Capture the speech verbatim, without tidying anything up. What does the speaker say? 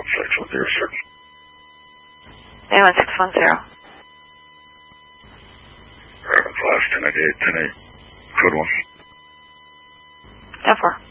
sex with your sir. nine one six one zero. Private class ten eighty-eight, ten eight. Code one. ten four.